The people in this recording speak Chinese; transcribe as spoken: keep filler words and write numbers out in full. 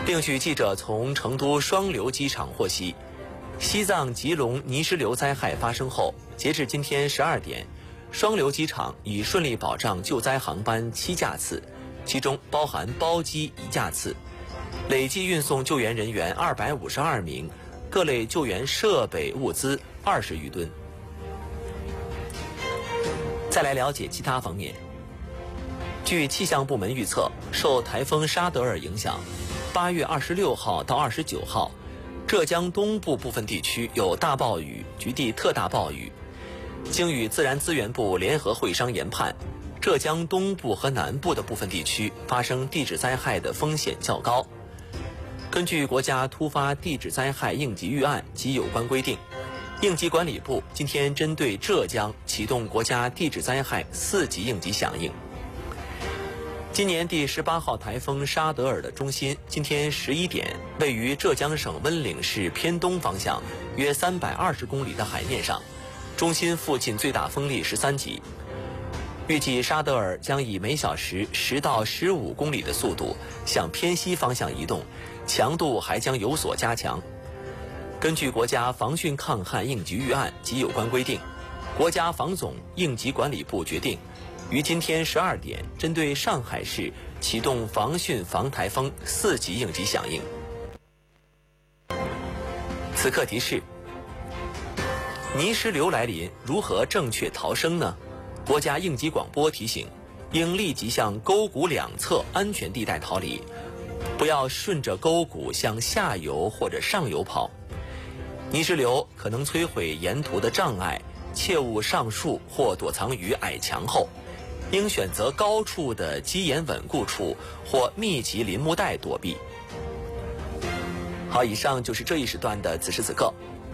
另据记者从成都双流机场获悉，西藏吉隆泥石流灾害发生后，截至今天十二点，双流机场已顺利保障救灾航班七架次，其中包含包机一架次，累计运送救援人员二百五十二名，各类救援设备物资二十余吨。再来了解其他方面。据气象部门预测，受台风沙德尔影响，八月二十六号到二十九号，浙江东部部分地区有大暴雨，局地特大暴雨。经与自然资源部联合会商研判，浙江东部和南部的部分地区发生地质灾害的风险较高。根据国家突发地质灾害应急预案及有关规定，应急管理部今天针对浙江启动国家地质灾害四级应急响应。今年第十八号台风沙德尔的中心今天十一点位于浙江省温岭市偏东方向约三百二十公里的海面上，中心附近最大风力十三级。预计沙德尔将以每小时十到十五公里的速度向偏西方向移动，强度还将有所加强。根据国家防汛抗旱应急预案及有关规定，国家防总应急管理部决定于今天十二点针对上海市启动防汛防台风四级应急响应。此刻提示：泥石流来临，如何正确逃生呢？国家应急广播提醒，应立即向沟谷两侧安全地带逃离，不要顺着沟谷向下游或者上游跑。泥石流可能摧毁沿途的障碍，切勿上树或躲藏于矮墙后，应选择高处的基岩稳固处或密集林木带躲避。好，以上就是这一时段的此时此刻。